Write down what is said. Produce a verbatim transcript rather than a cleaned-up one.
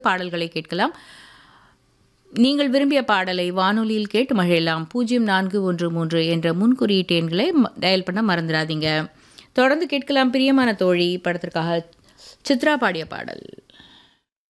பாடல்களை கேட்கலாம். நீங்கள் விரும்பிய பாடலை வானொலியில் கேட்டு மகிழலாம். பூஜ்ஜியம் நான்கு ஒன்று மூன்று என்ற முன்குறியீட்டு எண்களை டயல் பண்ண மறந்துடாதீங்க. தொடர்ந்து கேட்கலாம் பிரியமான தோழி படத்திற்காக சித்ரா பாடிய பாடல்.